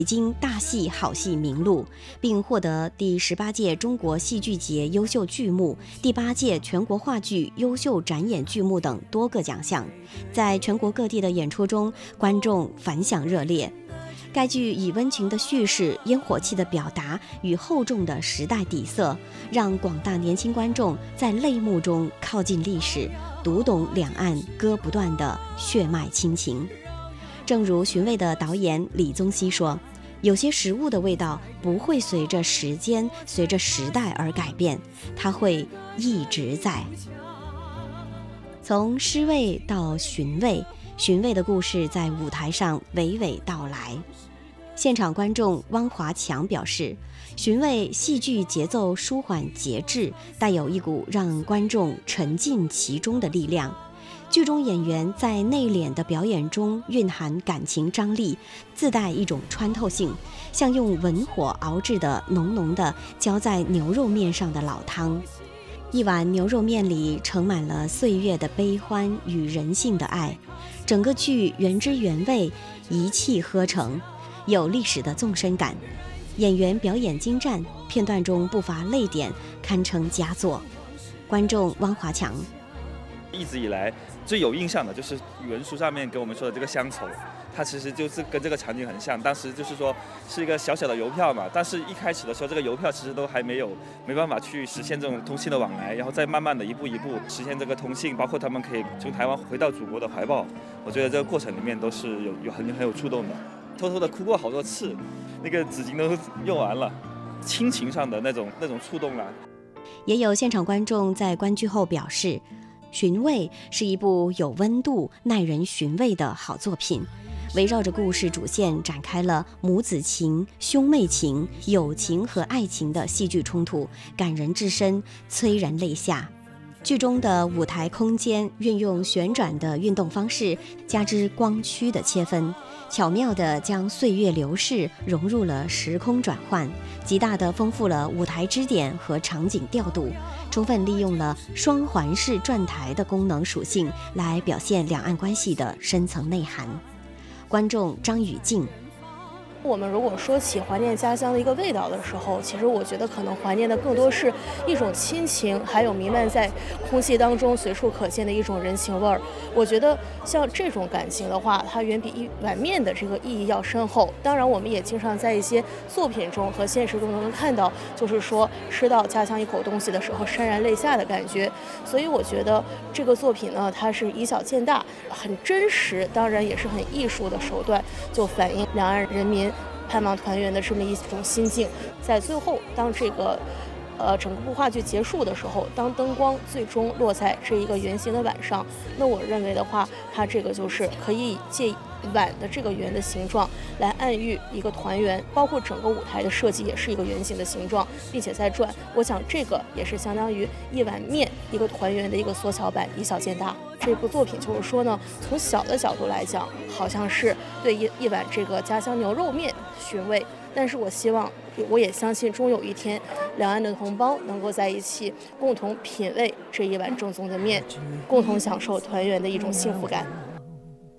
北京大戏好戏名录，并获得第18届中国戏剧节优秀剧目、第8届全国话剧优秀展演剧目等多个奖项。在全国各地的演出中，观众反响热烈。该剧以温情的叙事、烟火气的表达与厚重的时代底色，让广大年轻观众在泪目中靠近历史，读懂两岸割不断的血脉亲情。正如《寻味》的导演李宗熙说，有些食物的味道不会随着时间、随着时代而改变，它会一直在。从诗味到寻味，寻味的故事在舞台上娓娓道来。现场观众汪华强表示，寻味戏剧节奏舒缓节制，带有一股让观众沉浸其中的力量。剧中演员在内敛的表演中蕴含感情张力，自带一种穿透性，像用文火熬制的浓浓的浇在牛肉面上的老汤。一碗牛肉面里盛满了岁月的悲欢与人性的爱，整个剧原汁原味，一气呵成，有历史的纵深感。演员表演精湛，片段中不乏泪点，堪称佳作。观众汪华强， 一直以来最有印象的就是语文书上面给我们说的这个乡愁，它其实就是跟这个场景很像。当时就是说是一个小小的邮票嘛，但是一开始的时候这个邮票其实都还没办法去实现这种通信的往来，然后再慢慢的一步一步实现这个通信，包括他们可以从台湾回到祖国的怀抱。我觉得这个过程里面都是很有触动的，偷偷的哭过好多次，那个纸巾都用完了，亲情上的那种触动啊。 也有现场观众在观剧后表示，寻味是一部有温度、耐人寻味的好作品，围绕着故事主线展开了母子情、兄妹情、友情和爱情的戏剧冲突，感人至深，催人泪下。剧中的舞台空间运用旋转的运动方式，加之光区的切分，巧妙地将岁月流逝融入了时空转换，极大地丰富了舞台支点和场景调度，充分利用了双环式转台的功能属性来表现两岸关系的深层内涵。观众张雨静， 我们如果说起怀念家乡的一个味道的时候，其实我觉得可能怀念的更多是一种亲情，还有弥漫在空气当中随处可见的一种人情味儿。我觉得像这种感情的话，它远比一碗面的这个意义要深厚。当然我们也经常在一些作品中和现实中能看到，就是说吃到家乡一口东西的时候潸然泪下的感觉。所以我觉得这个作品呢，它是以小见大，很真实，当然也是很艺术的手段，就反映两岸人民盼望团圆的这么一种心境。在最后，当这个整部话剧结束的时候，当灯光最终落在这一个圆形的碗上，那我认为的话，它这个就是可以借碗的这个圆的形状来暗喻一个团圆，包括整个舞台的设计也是一个圆形的形状，并且在转。我想这个也是相当于一碗面一个团圆的一个缩小版，以小见大。这部作品就是说呢，从小的角度来讲，好像是对一碗这个家乡牛肉面寻味，但是我希望，我也相信终有一天，两岸的同胞能够在一起共同品味这一碗正宗的面，共同享受团圆的一种幸福感。